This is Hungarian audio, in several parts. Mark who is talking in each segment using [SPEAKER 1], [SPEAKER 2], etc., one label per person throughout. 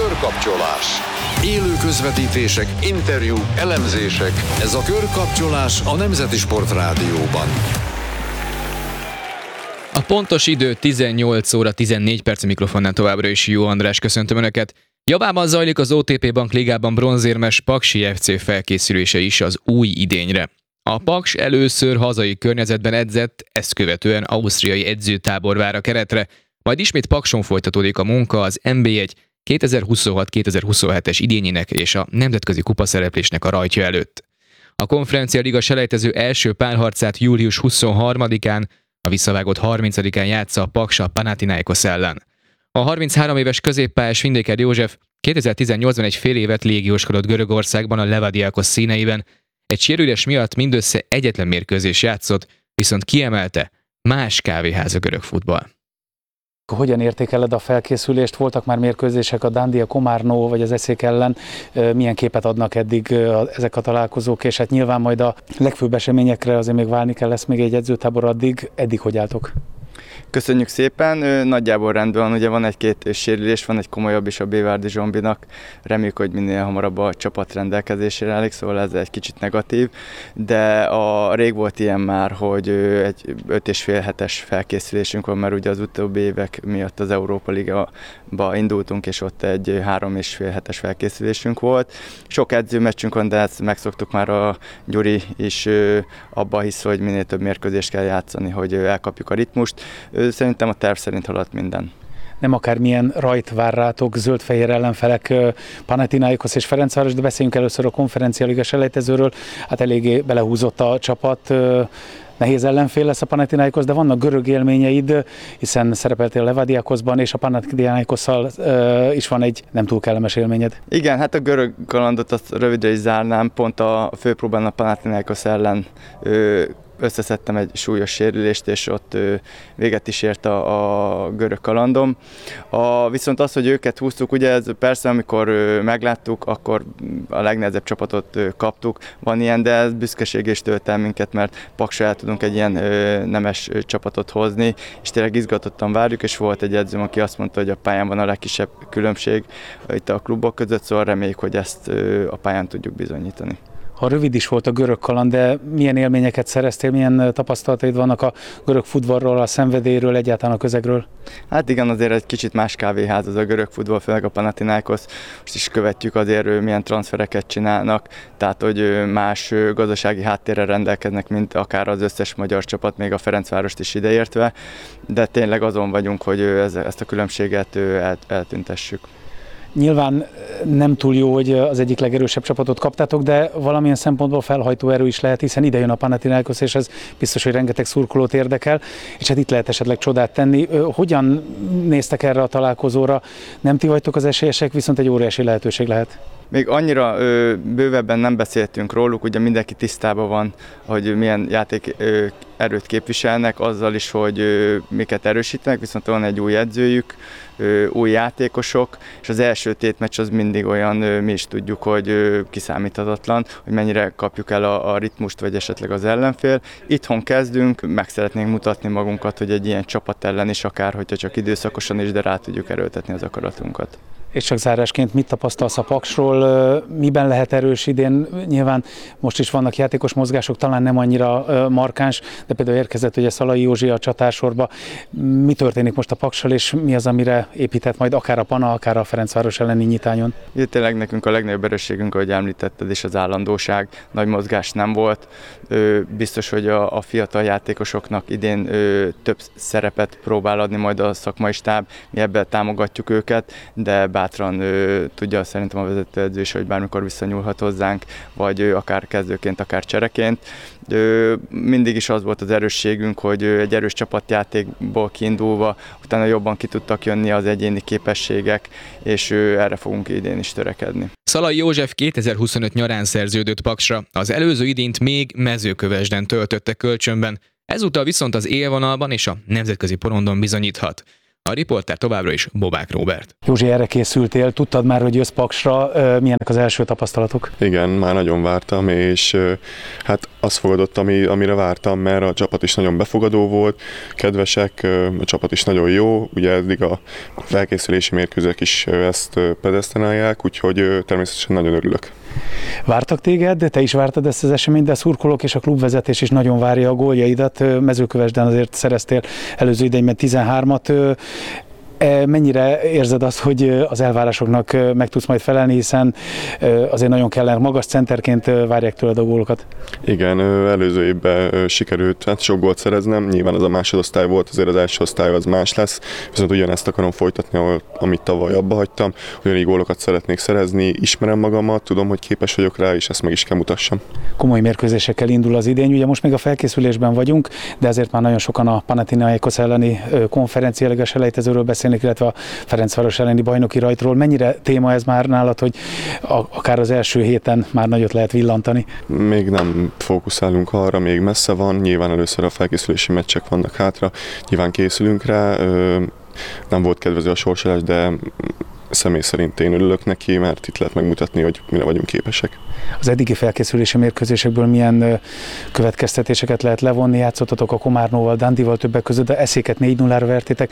[SPEAKER 1] Körkapcsolás. Élő közvetítések, interjúk, elemzések. Ez a Körkapcsolás a Nemzeti Sport Rádióban.
[SPEAKER 2] A pontos idő 18 óra 14 perc, a mikrofonnál továbbra is Jó András, köszöntöm Önöket. Javában zajlik az OTP Bank Ligában bronzérmes Paksi FC felkészülése is az új idényre. A Paks először hazai környezetben edzett, ezt követően ausztriai edzőtábor vár a keretre, majd ismét Pakson folytatódik a munka az NB1 2026-2027-es idényének és a nemzetközi kupaszereplésnek a rajtja előtt. A Konferencia Liga selejtező első párharcát július 23-án, a visszavágott 30-án játsza a Paks a Panathinaikos ellen. A 33 éves középpályás Vindiker József 2018-ban egy fél évet légióskodott Görögországban a Levadiakos színeiben. Egy sérülés miatt mindössze egyetlen mérkőzés játszott, viszont kiemelte, más kávéház a görög futball.
[SPEAKER 3] Hogyan értékeled a felkészülést? Voltak már mérkőzések a Dandia Komárnó vagy az Eszék ellen. Milyen képet adnak eddig ezek a találkozók, és hát nyilván majd a legfőbb eseményekre azért még várni kell, lesz még egy edzőtábor eddig hogy álltok?
[SPEAKER 4] Köszönjük szépen, nagyjából rendben van, ugye van egy-két sérülés, van egy komolyabb is a Bévárdi Zsombinak, reméljük, hogy minél hamarabb a csapat rendelkezésére állik, szóval ez egy kicsit negatív, de rég volt ilyen már, hogy egy 5,5 hetes felkészülésünk van, mert ugye az utóbbi évek miatt az Európa Ligába indultunk, és ott egy 3,5 hetes felkészülésünk volt. Sok edzőmeccsünk van, de ezt megszoktuk már, a Gyuri is abba hisz, hogy minél több mérkőzést kell játszani, hogy elkapjuk a ritmust. Szerintem a terv szerint haladt minden.
[SPEAKER 3] Nem akármilyen rajt vár rátok, zöld-fehér ellenfelek, Panathinaikos és Ferencváros, de beszéljünk először a Konferencia Liga selejtezőről. Hát eléggé belehúzott a csapat, nehéz ellenfél lesz a Panathinaikos, de vannak görög élményeid, hiszen szerepeltél a Levadiakosban, és a Panathinaikosszal is van egy nem túl kellemes élményed.
[SPEAKER 4] Igen, hát a görög kalandot azt rövidre is zárnám, pont a főpróbán a Panathinaikos ellen összeszedtem egy súlyos sérülést, és ott véget is ért a görög kalandom. Viszont az, hogy őket húztuk, ugye ez persze, amikor megláttuk, akkor a legnehezebb csapatot kaptuk. Van ilyen, de ez büszkeség is tölt el minket, mert Paksra el tudunk egy ilyen nemes csapatot hozni, és tényleg izgatottan várjuk, és volt egy edzőm, aki azt mondta, hogy a pályán van a legkisebb különbség itt a klubok között, szóval reméljük, hogy ezt a pályán tudjuk bizonyítani.
[SPEAKER 3] Ha rövid is volt a görög kaland, de milyen élményeket szereztél, milyen tapasztalataid vannak a görög futballról, a szenvedélyről, egyáltalán a közegről?
[SPEAKER 4] Hát igen, azért egy kicsit más kávéház az a görög futball, főleg a Panathinaikos. Most is követjük azért, milyen transfereket csinálnak, tehát hogy más gazdasági háttérrel rendelkeznek, mint akár az összes magyar csapat, még a Ferencvárost is ideértve, de tényleg azon vagyunk, hogy ezt a különbséget eltüntessük.
[SPEAKER 3] Nyilván nem túl jó, hogy az egyik legerősebb csapatot kaptátok, de valamilyen szempontból felhajtó erő is lehet, hiszen ide jön a Panathinaikos, és ez biztos, hogy rengeteg szurkolót érdekel, és hát itt lehet esetleg csodát tenni. Hogyan néztek erre a találkozóra? Nem ti vagytok az esélyesek, viszont egy óriási lehetőség lehet.
[SPEAKER 4] Még annyira bővebben nem beszéltünk róluk, ugye mindenki tisztában van, hogy milyen játék erőt képviselnek, azzal is, hogy miket erősítenek, viszont van egy új edzőjük, új játékosok, és az első tétmeccs az mindig olyan, mi is tudjuk, hogy kiszámíthatatlan, hogy mennyire kapjuk el a ritmust, vagy esetleg az ellenfél. Itthon kezdünk, meg szeretnénk mutatni magunkat, hogy egy ilyen csapat ellen is, akár hogyha csak időszakosan is, de rá tudjuk erőltetni az akaratunkat.
[SPEAKER 3] És csak zárásként mit tapasztalsz a Paksról, miben lehet erős idén? Nyilván most is vannak játékos mozgások, talán nem annyira markáns, de például érkezett ugye Szalai Józsi a csatársorba. Mi történik most a Paksal, és mi az, amire épített majd akár a Pana, akár a Ferencváros elleni nyitányon?
[SPEAKER 4] Tényleg nekünk a legnagyobb erősségünk, ahogy említetted, és az állandóság. Nagy mozgás nem volt. Biztos, hogy a fiatal játékosoknak idén több szerepet próbál adni majd a szakmai stáb, mi ebben támogatjuk őket, de bátran tudja szerintem a vezetőedző is, hogy bármikor visszanyúlhat hozzánk, vagy akár kezdőként, akár csereként. Mindig is az volt az erősségünk, hogy egy erős csapatjátékból kiindulva, utána jobban ki tudtak jönni az egyéni képességek, és erre fogunk idén is törekedni.
[SPEAKER 2] Szalai József 2025 nyarán szerződött Paksra, az előző idényt még Mezőkövesden töltötte kölcsönben, ezúttal viszont az élvonalban és a nemzetközi porondon bizonyíthat. A riporter továbbra is Bobák Róbert.
[SPEAKER 3] Józsi, erre készültél, tudtad már, hogy jössz Paksra, milyenek az első tapasztalatok?
[SPEAKER 5] Igen, már nagyon vártam, és hát azt fogadott, amire vártam, mert a csapat is nagyon befogadó volt, kedvesek, a csapat is nagyon jó, ugye eddig a felkészülési mérkőzők is ezt pedesztinálják, úgyhogy természetesen nagyon örülök.
[SPEAKER 3] Vártak téged, te is vártad ezt az eseményt, de a szurkolók és a klubvezetés is nagyon várja a góljaidat. Mezőkövesden azért szereztél előző idényben 13-at. Mennyire érzed azt, hogy az elvárásoknak meg tudsz majd felelni, hiszen azért nagyon kellene, magas centerként várják tőled a gólokat?
[SPEAKER 5] Igen, előző évben sikerült sok gólt szereznem, nyilván az a másodosztály volt, azért az első osztály az más lesz, viszont ugyanezt akarom folytatni, amit tavaly abba hagytam, ugyanígy gólokat szeretnék szerezni, ismerem magamat, tudom, hogy képes vagyok rá, és ezt meg is kell mutassam.
[SPEAKER 3] Komoly mérkőzésekkel indul az idény, ugye most még a felkészülésben vagyunk, de ezért már nagyon sokan a Panathinaikos elleni konferenciáliga selejtezőről beszélnek, illetve a Ferencváros elleni bajnoki rajtról. Mennyire téma ez már nálad, hogy akár az első héten már nagyot lehet villantani?
[SPEAKER 5] Még nem fókuszálunk arra, még messze van, nyilván először a felkészülési meccsek vannak hátra, nyilván készülünk rá, nem volt kedvező a sorsolás, de személy szerint én örülök neki, mert itt lehet megmutatni, hogy mire vagyunk képesek.
[SPEAKER 3] Az eddigi felkészülési mérkőzésekből milyen következtetéseket lehet levonni? Játszottatok a Komárnóval, Dandival többek között, de eszéket 4-0-ra vertétek.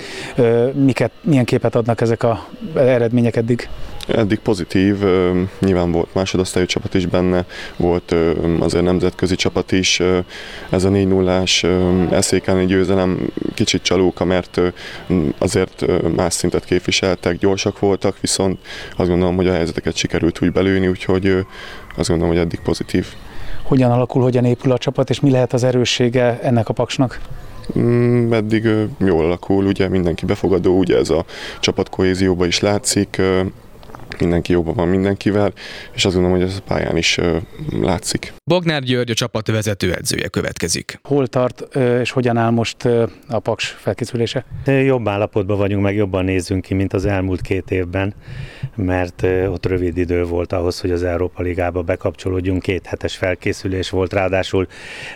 [SPEAKER 3] Milyen képet adnak ezek az eredmények eddig?
[SPEAKER 5] Eddig pozitív, nyilván volt másodosztályú csapat is benne, volt azért nemzetközi csapat is. Ez a 4-0-ás eszékelni győzelem kicsit csalóka, mert azért más szintet képviseltek, gyorsak voltak, viszont azt gondolom, hogy a helyzeteket sikerült úgy belőni, úgyhogy azt gondolom, hogy eddig pozitív.
[SPEAKER 3] Hogyan alakul, hogyan épül a csapat, és mi lehet az erőssége ennek a Paksnak?
[SPEAKER 5] Eddig jól alakul, ugye mindenki befogadó, ugye ez a csapat kohézióban is látszik, mindenki jóban van mindenkivel, és azt gondolom, hogy ez a pályán is látszik.
[SPEAKER 2] Bognár György, a csapat vezetőedzője következik.
[SPEAKER 3] Hol tart és hogyan áll most a Paks felkészülése?
[SPEAKER 6] Jobb állapotban vagyunk, meg jobban nézzünk ki, mint az elmúlt 2 évben, mert ott rövid idő volt ahhoz, hogy az Európa Ligába bekapcsolódjunk, 2 hetes felkészülés volt, ráadásul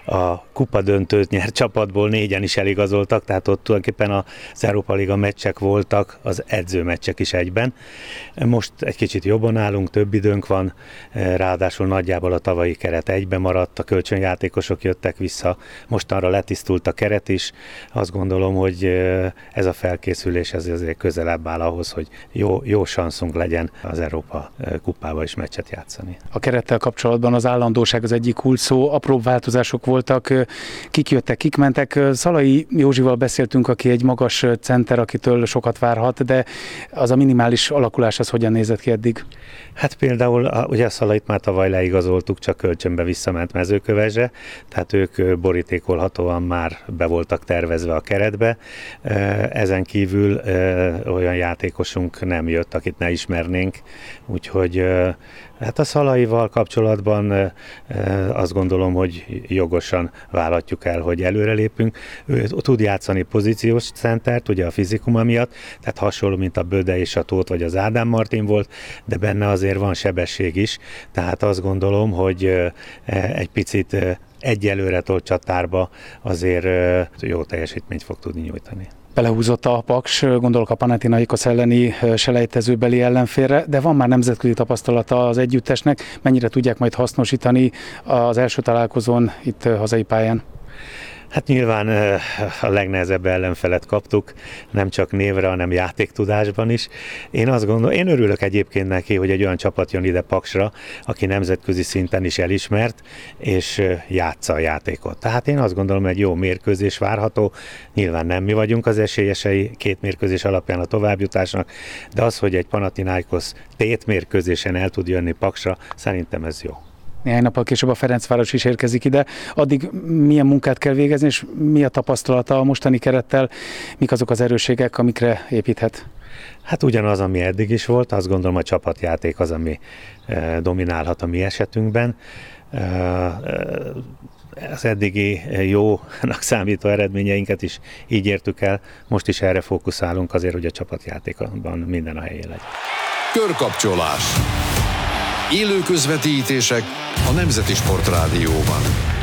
[SPEAKER 6] a kupa döntőt nyert csapatból 4-en is eligazoltak, tehát ott tulajdonképpen az Európa Liga meccsek voltak, az edzőmeccsek is egyben. Most egy kicsit jobban állunk, több időnk van, ráadásul nagyjából a tavalyi keret egyben maradt, a kölcsönjátékosok jöttek vissza, mostanra letisztult a keret is. Azt gondolom, hogy ez a felkészülés ez azért közelebb áll ahhoz, hogy jó sanszunk legyen az Európa kupába is meccset játszani.
[SPEAKER 3] A kerettel kapcsolatban az állandóság az egyik kulcs szó, apróbb változások voltak, kik jöttek, kik mentek. Szalai Józsival beszéltünk, aki egy magas center, akitől sokat várhat, de az a minimális alakulás az hogyan nézett ki eddig?
[SPEAKER 6] Hát például ugye a Szalait már tavaly leigazoltuk, csak kölcsönbe visszament Mezőkövesdre, tehát ők borítékolhatóan már be voltak tervezve a keretbe. Ezen kívül olyan játékosunk nem jött, akit ne ismernénk, úgyhogy hát a Szalaival kapcsolatban azt gondolom, hogy jogosan vállalhatjuk el, hogy előrelépünk. Ő tud játszani pozíciós centert, ugye a fizikuma miatt, tehát hasonló, mint a Böde és a Tóth vagy az Ádám Martin volt, de benne azért van sebesség is, tehát azt gondolom, hogy egy picit egyelőre tolt csatárba azért jó teljesítményt fog tudni nyújtani.
[SPEAKER 3] Belehúzott a Paks, gondolok a Panathinaikos elleni selejtezőbeli ellenfélre, de van már nemzetközi tapasztalata az együttesnek, mennyire tudják majd hasznosítani az első találkozón itt hazai pályán?
[SPEAKER 6] Hát nyilván a legnehezebb ellenfelet kaptuk, nem csak névre, hanem játéktudásban is. Én örülök egyébként neki, hogy egy olyan csapat jön ide Paksra, aki nemzetközi szinten is elismert, és játsza a játékot. Tehát én azt gondolom, egy jó mérkőzés várható. Nyilván nem mi vagyunk az esélyesei 2 mérkőzés alapján a továbbjutásnak, de az, hogy egy Panathinaikos tétmérkőzésen el tud jönni Paksra, szerintem ez jó.
[SPEAKER 3] Néhány nappal később a Ferencváros is érkezik ide. Addig milyen munkát kell végezni, és mi a tapasztalata a mostani kerettel, mik azok az erősségek, amikre építhet?
[SPEAKER 6] Hát ugyanaz, ami eddig is volt, azt gondolom a csapatjáték az, ami dominálhat a mi esetünkben. Az eddigi jónak számító eredményeinket is így értük el, most is erre fókuszálunk azért, hogy a csapatjátékban minden a helyén legyen.
[SPEAKER 1] Körkapcsolás. Élő közvetítések a Nemzeti Sportrádióban.